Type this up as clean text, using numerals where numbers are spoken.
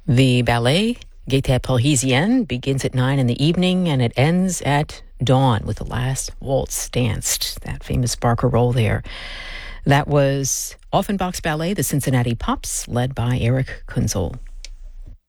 The ballet, Gaîté Parisienne, begins at 9 in the evening and it ends at dawn with the last waltz danced, that famous Barker roll there. That was Offenbach's ballet, The Cincinnati Pops, led by Eric Kunzel.